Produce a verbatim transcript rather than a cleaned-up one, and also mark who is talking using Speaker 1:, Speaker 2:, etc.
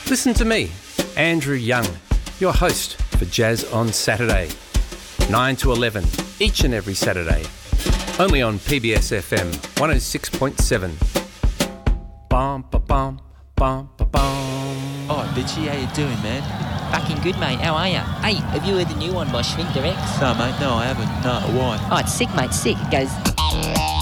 Speaker 1: Listen to me, Andrew Young, your host for Jazz on Saturday, nine to eleven, each and every Saturday, only on P B S F M one oh six point seven. Bum, ba, bum, bum, ba, bum.
Speaker 2: Oh, Bitchy, how you doing, man?
Speaker 3: Fucking good, mate. How are you? Hey, have you heard the new one by Schwing Direct?
Speaker 2: No, mate, no, I haven't. No, why?
Speaker 3: Oh, it's sick, mate. Sick. It goes...